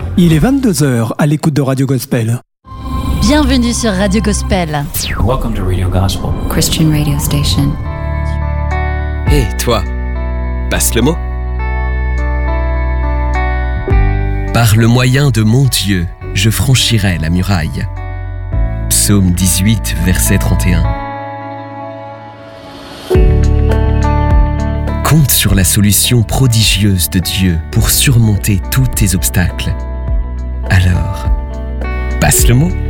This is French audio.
Il est 22h à l'écoute de Radio Gospel. Bienvenue sur Radio Gospel. Welcome to Radio Gospel. Christian radio station. Hé, toi, passe le mot. Par le moyen de mon Dieu, je franchirai la muraille. Psaume 18, verset 31. Compte sur la solution prodigieuse de Dieu pour surmonter tous tes obstacles. Alors, passe le mot.